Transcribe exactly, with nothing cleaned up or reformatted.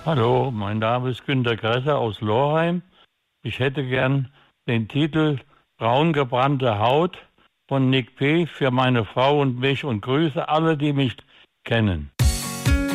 Hallo, mein Name ist Günter Gresser aus Lorheim. Ich hätte gern den Titel Braun gebrannte Haut von Nick P. für meine Frau und mich und grüße alle, die mich kennen.